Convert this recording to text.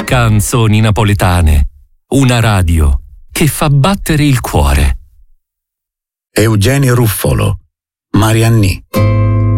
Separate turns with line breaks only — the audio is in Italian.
Canzoni napoletane. Una radio che fa battere il cuore.
Eugenio Ruffolo, Marianni.